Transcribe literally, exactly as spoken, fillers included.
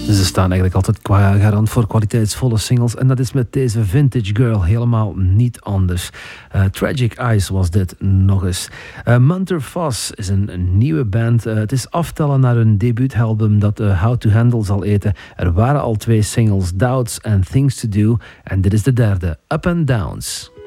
Ze staan eigenlijk altijd qua garant voor kwaliteitsvolle singles. En dat is met deze Vintage Girl helemaal niet anders. Uh, Tragic Eyes was dit nog eens. Uh, Munter Foss is een, een nieuwe band. Uh, het is aftellen naar hun debuutalbum dat uh, How to Handle zal eten. Er waren al twee singles, Doubts and Things to Do. En dit is de derde, Up and Downs.